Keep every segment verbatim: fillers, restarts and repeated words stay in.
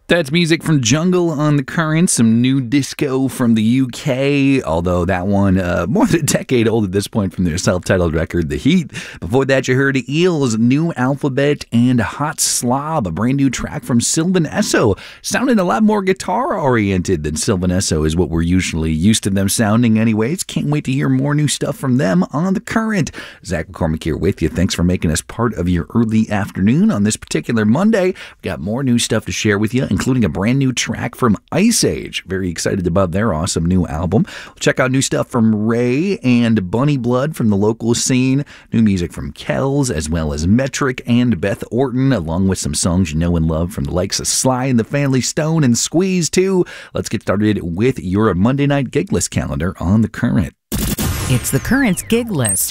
That's music from Jungle on the Current, some new disco from the U K, although that one uh, more than a decade old at this point from their self-titled record, The Heat. Before that, you heard Eels, New Alphabet, and Hot Slob, a brand new track from Sylvan Esso. Sounding a lot more guitar-oriented than Sylvan Esso is what we're usually used to them sounding anyways. Can't wait to hear more new stuff from them on The Current. Zach McCormick here with you. Thanks for making us part of your early afternoon on this particular Monday. We've got more new stuff to share with you, including a brand new track from Ice Age. Very excited about their awesome new album. We'll check out new stuff from Ray and Bunny Blood from the local scene, new music from Kells, as well as Metric and Beth Orton, along with some songs you know and love from the likes of Sly and the Family Stone and Squeeze too. Let's get started with your Monday night gig list calendar on The Current. It's The Current's gig list.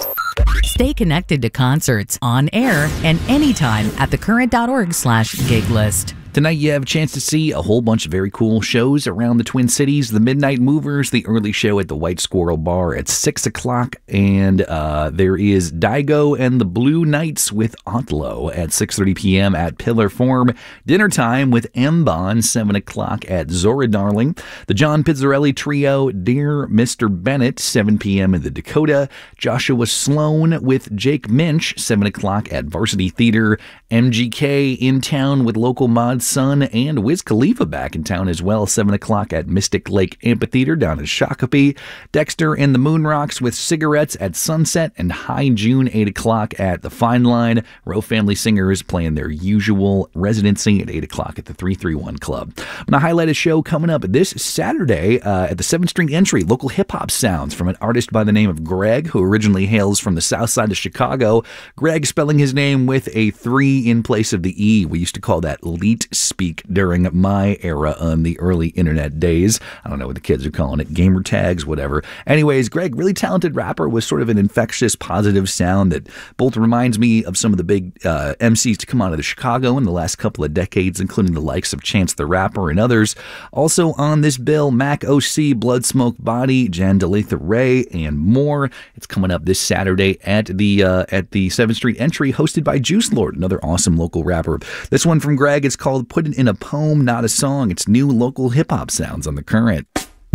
Stay connected to concerts on air and anytime at thecurrent.org slash gig list. Tonight you have a chance to see a whole bunch of very cool shows around the Twin Cities. The Midnight Movers, the early show at the White Squirrel Bar at six o'clock. And uh, there is Daigo and the Blue Knights with Otlo at six thirty p.m. at Pillar Form. Dinner time with M-Bon, seven o'clock at Zora Darling. The John Pizzarelli Trio, Dear Mister Bennett, seven p.m. in the Dakota. Joshua Sloan with Jake Minch, seven o'clock at Varsity Theater. M G K in town with local mods Son and Wiz Khalifa back in town as well, seven o'clock at Mystic Lake Amphitheater down in Shakopee. Dexter and the Moon Rocks with Cigarettes at Sunset, and High June, eight o'clock at the Fine Line. Row Family Singers playing their usual residency at eight o'clock at the three thirty-one Club. I'm going to highlight a show coming up this Saturday uh, at the seventh Street Entry, local hip-hop sounds from an artist by the name of Greg, who originally hails from the south side of Chicago. Greg spelling his name with a three in place of the E. We used to call that leet speak during my era on the early internet days. I don't know what the kids are calling it, gamer tags, whatever. Anyways, Greg, really talented rapper with sort of an infectious, positive sound that both reminds me of some of the big uh, M Cs to come out of the Chicago in the last couple of decades, including the likes of Chance the Rapper and others. Also on this bill, Mac O C, Bloodsmoke Body, Jan Deletha Ray, and more. It's coming up this Saturday at the uh, at the seventh Street Entry, hosted by Juice Lord, another awesome local rapper. This one from Greg is called Put It in a Poem, Not a Song. It's new local hip-hop sounds on The Current.